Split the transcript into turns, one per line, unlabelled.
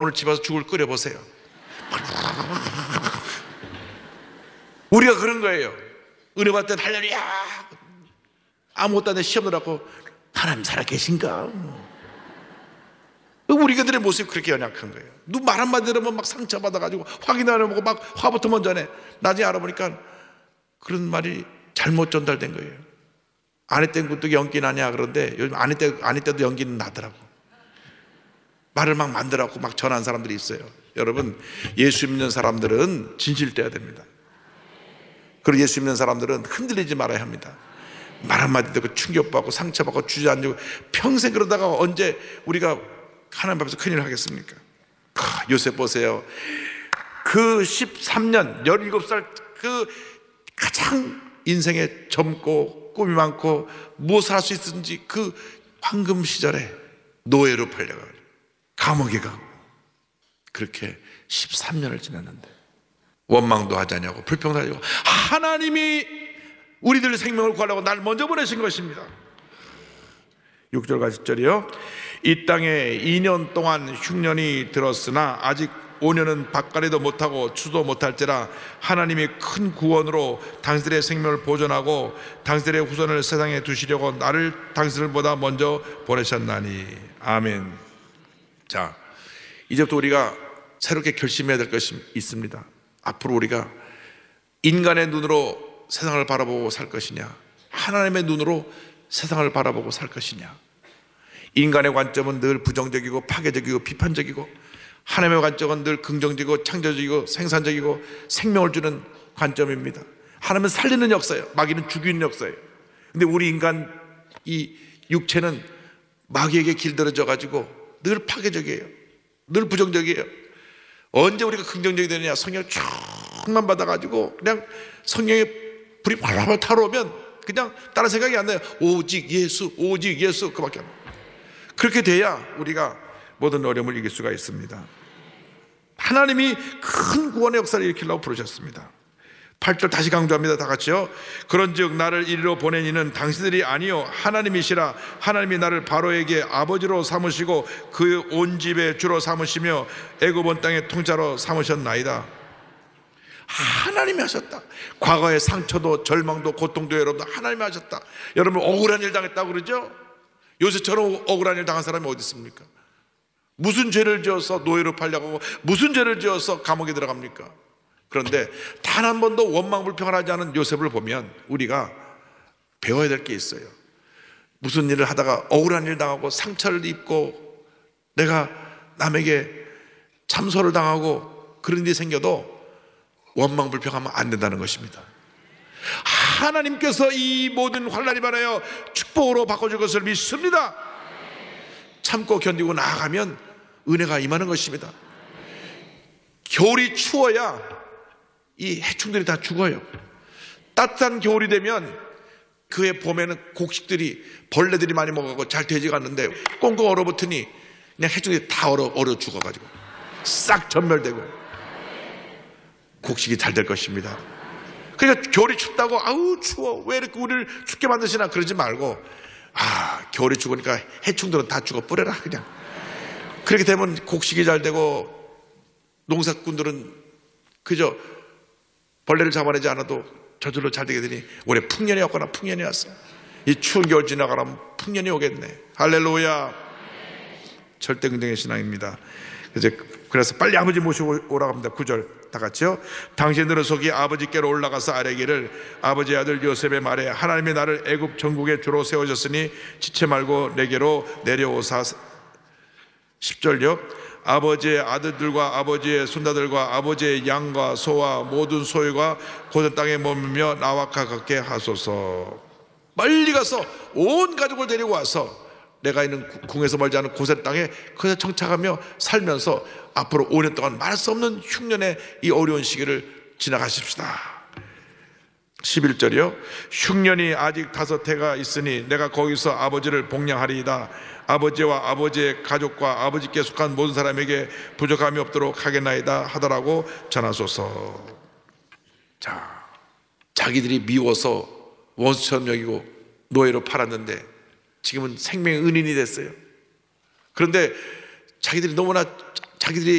오늘 집에 와서 죽을 끓여보세요. 우리가 그런 거예요. 은혜 받을 땐 할렐루야, 아무것도 안 해 시험 들어갖고 하나님 살아계신가? 우리들의 모습이 그렇게 연약한 거예요. 누구 말 한마디 들으면 막 상처받아가지고 확인하려고 보고 막 화부터 먼저 내. 나중에 알아보니까 그런 말이 잘못 전달된 거예요. 아내 때 굴뚝 연기 나냐 그런데 요즘 아내 때도 연기는 나더라고. 말을 막 만들어갖고 막 전하는 사람들이 있어요. 여러분, 예수 믿는 사람들은 진실돼야 됩니다. 그리고 예수 믿는 사람들은 흔들리지 말아야 합니다. 말 한마디 듣고 충격받고 상처받고 주저앉고 평생 그러다가 언제 우리가 하나님 앞에서 큰일 하겠습니까? 요셉 보세요. 그 13년 17살 그 가장 인생에 젊고 꿈이 많고 무엇을 할 수 있든지 그 황금 시절에 노예로 팔려가 감옥에 가고 그렇게 13년을 지났는데 원망도 하지 않냐고 불평도 하지 않고 하나님이 우리들 생명을 구하려고 날 먼저 보내신 것입니다. 6절과 10절이요. 이 땅에 2년 동안 흉년이 들었으나 아직 5년은 밭갈이도 못하고 추도 못할지라 하나님이 큰 구원으로 당신들의 생명을 보존하고 당신들의 후손을 세상에 두시려고 나를 당신들보다 먼저 보내셨나니. 아멘. 자, 이제부터 우리가 새롭게 결심해야 될 것이 있습니다. 앞으로 우리가 인간의 눈으로 세상을 바라보고 살 것이냐, 하나님의 눈으로 세상을 바라보고 살 것이냐. 인간의 관점은 늘 부정적이고 파괴적이고 비판적이고 하나님의 관점은 늘 긍정적이고 창조적이고 생산적이고 생명을 주는 관점입니다. 하나님은 살리는 역사예요. 마귀는 죽이는 역사예요. 근데 우리 인간 이 육체는 마귀에게 길들여져 가지고 늘 파괴적이에요. 늘 부정적이에요. 언제 우리가 긍정적이 되느냐? 성령 충만 받아가지고 그냥 성령의 불이 활활 타오르면 그냥 다른 생각이 안 나요. 오직 예수, 오직 예수, 그밖에 안 나요. 그렇게 돼야 우리가 모든 어려움을 이길 수가 있습니다. 하나님이 큰 구원의 역사를 일으키려고 부르셨습니다. 8절 다시 강조합니다. 다 같이요. 그런즉 나를 이리로 보낸 이는 당신들이 아니요 하나님이시라. 하나님이 나를 바로에게 아버지로 삼으시고 그 온 집의 주로 삼으시며 애굽 온 땅의 통치자로 삼으셨나이다. 하나님이 하셨다. 과거의 상처도 절망도 고통도 여러분 하나님이 하셨다. 여러분 억울한 일 당했다고 그러죠? 요새처럼 억울한 일 당한 사람이 어디 있습니까? 무슨 죄를 지어서 노예로 팔려고 하고 무슨 죄를 지어서 감옥에 들어갑니까? 그런데 단 한 번도 원망불평을 하지 않은 요셉을 보면 우리가 배워야 될 게 있어요. 무슨 일을 하다가 억울한 일 당하고 상처를 입고 내가 남에게 참소를 당하고 그런 일이 생겨도 원망불평하면 안 된다는 것입니다. 하나님께서 이 모든 환난이 말하여 축복으로 바꿔줄 것을 믿습니다. 참고 견디고 나아가면 은혜가 임하는 것입니다. 겨울이 추워야 이 해충들이 다 죽어요. 따뜻한 겨울이 되면 그해 봄에는 곡식들이 벌레들이 많이 먹어가고 잘 되지가 않는데 꽁꽁 얼어붙으니 그냥 해충들이 다 얼어 죽어가지고 싹 전멸되고 곡식이 잘 될 것입니다. 그러니까 겨울이 춥다고 아우 추워 왜 이렇게 우리를 춥게 만드시나 그러지 말고 겨울이 죽으니까 해충들은 다 죽어 뿌려라 그냥. 그렇게 되면 곡식이 잘 되고 농사꾼들은 그저 벌레를 잡아내지 않아도 저절로 잘 되게 되니 올해 풍년이 왔거나 풍년이 왔어. 이 추운 겨울 지나가라면 풍년이 오겠네. 할렐루야. 절대 긍정의 신앙입니다. 그래서 빨리 아버지 모시고 오라고 합니다. 9절 다 같이요. 당신들은 속히 아버지께로 올라가서 아뢰기를 아버지 아들 요셉의 말에 하나님이 나를 애굽 전국에 주로 세우셨으니 지체 말고 내게로 내려오사. 10절요. 아버지의 아들들과 아버지의 손자들과 아버지의 양과 소와 모든 소유가 고전 땅에 머물며 나와 가깝게 하소서. 멀리 가서 온 가족을 데리고 와서 내가 있는 궁에서 멀지 않은 고센 땅에 거기서 정착하며 살면서 앞으로 5년 동안 말할 수 없는 흉년의 이 어려운 시기를 지나가십시다. 11절이요. 흉년이 아직 5해가 있으니 내가 거기서 아버지를 복량하리이다. 아버지와 아버지의 가족과 아버지께 속한 모든 사람에게 부족함이 없도록 하겠나이다 하더라고 전하소서. 자, 자기들이 미워서 원수처럼 여기고 노예로 팔았는데 지금은 생명의 은인이 됐어요. 그런데 자기들이 너무나 자기들이